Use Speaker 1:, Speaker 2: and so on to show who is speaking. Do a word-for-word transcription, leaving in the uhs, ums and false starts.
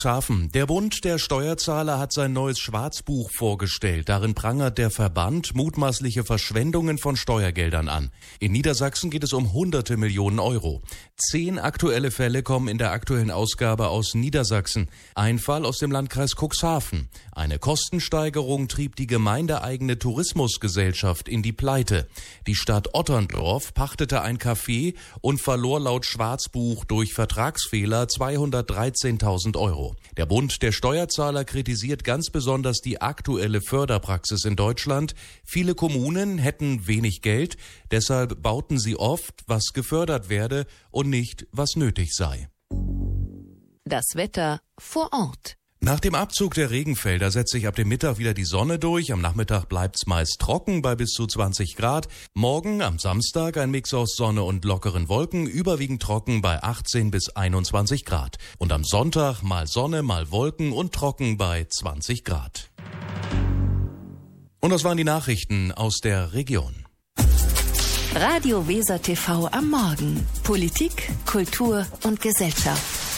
Speaker 1: Hafen. Der Bund der Steuerzahler hat sein neues Schwarzbuch vorgestellt. Darin prangert der Verband mutmaßliche Verschwendungen von Steuergeldern an. In Niedersachsen geht es um hunderte Millionen Euro. Zehn aktuelle Fälle kommen in der aktuellen Ausgabe aus Niedersachsen. Ein Fall aus dem Landkreis Cuxhaven. Eine Kostensteigerung trieb die gemeindeeigene Tourismusgesellschaft in die Pleite. Die Stadt Otterndorf pachtete ein Café und verlor laut Schwarzbuch durch Vertragsfehler zweihundertdreizehntausend Euro. Der Bund der Steuerzahler kritisiert ganz besonders die aktuelle Förderpraxis in Deutschland. Viele Kommunen hätten wenig Geld, deshalb bauten sie oft, was gefördert werde und nicht, was nötig sei.
Speaker 2: Das Wetter vor Ort.
Speaker 1: Nach dem Abzug der Regenfelder setzt sich ab dem Mittag wieder die Sonne durch. Am Nachmittag bleibt's meist trocken bei bis zu zwanzig Grad. Morgen am Samstag ein Mix aus Sonne und lockeren Wolken, überwiegend trocken bei achtzehn bis einundzwanzig Grad. Und am Sonntag mal Sonne, mal Wolken und trocken bei zwanzig Grad. Und das waren die Nachrichten aus der Region.
Speaker 2: Radio Weser T V am Morgen. Politik, Kultur und Gesellschaft.